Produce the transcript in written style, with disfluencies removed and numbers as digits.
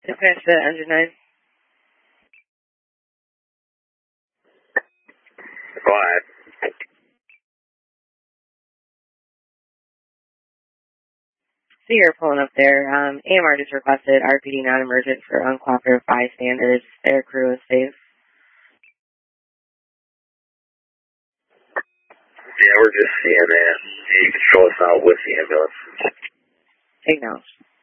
Dispatch to engine 9. Go ahead. So you're pulling up there. AMR just requested RPD non-emergent for uncooperative bystanders. Their crew is safe. Yeah, we're just seeing that. You can show us out with the ambulance. Acknowledged.